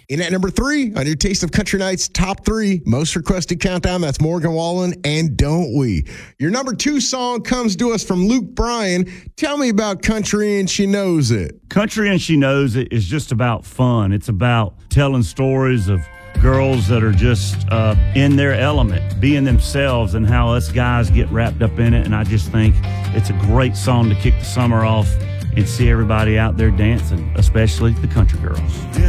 In at number 3 on your Taste of Country Nights top 3 most requested countdown, that's Morgan Wallen and Don't We. Your number 2 song comes to us from Luke Bryan. Tell me about Country and She Knows It. Country and She Knows It is just about fun. It's about telling stories of girls that are just in their element, being themselves, and how us guys get wrapped up in it. And I just think it's a great song to kick the summer off and see everybody out there dancing, especially the country girls.